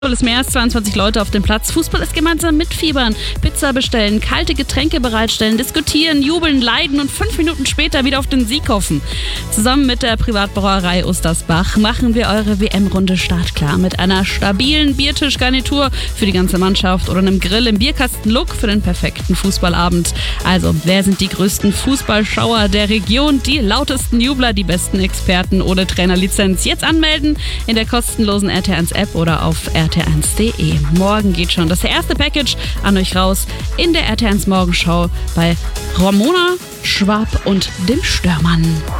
Fußball ist mehr als 22 Leute auf dem Platz. Fußball ist gemeinsam mitfiebern, Pizza bestellen, kalte Getränke bereitstellen, diskutieren, jubeln, leiden und 5 Minuten später wieder auf den Sieg hoffen. Zusammen mit der Privatbrauerei Ostersbach machen wir eure WM-Runde startklar mit einer stabilen Biertischgarnitur für die ganze Mannschaft oder einem Grill im Bierkasten-Look für den perfekten Fußballabend. Also, wer sind die größten Fußballschauer der Region, die lautesten Jubler, die besten Experten ohne Trainerlizenz? Jetzt anmelden in der kostenlosen RT1-App oder auf RT1.de. Morgen geht schon das erste Package an euch raus in der RT1 Morgenschau bei Ramona Schwab und dem Störmann.